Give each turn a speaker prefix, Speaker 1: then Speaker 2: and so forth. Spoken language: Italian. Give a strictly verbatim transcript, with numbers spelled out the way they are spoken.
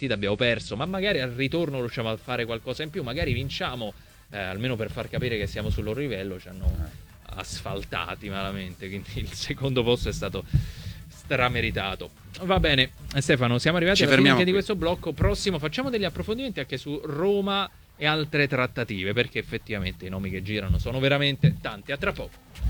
Speaker 1: partita abbiamo perso, ma magari al ritorno riusciamo a fare qualcosa in più, magari vinciamo, eh, almeno per far capire che siamo sul loro livello. Ci hanno asfaltati malamente, quindi il secondo posto è stato strameritato. Va bene, Stefano, siamo arrivati
Speaker 2: Ci
Speaker 1: alla fine anche
Speaker 2: qui.
Speaker 1: di questo blocco. Prossimo facciamo degli approfondimenti anche su Roma e altre trattative, perché effettivamente i nomi che girano sono veramente tanti. A tra poco.